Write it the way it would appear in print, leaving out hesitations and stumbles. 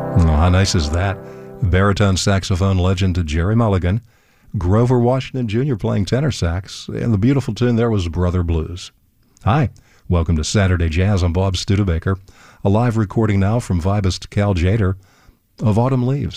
Oh, how nice is that? Baritone saxophone legend Jerry Mulligan, Grover Washington Jr. playing tenor sax, and the beautiful tune there was Brother Blues. Hi, welcome to Saturday Jazz. I'm Bob Studebaker, a live recording now from vibist Cal Jader of Autumn Leaves.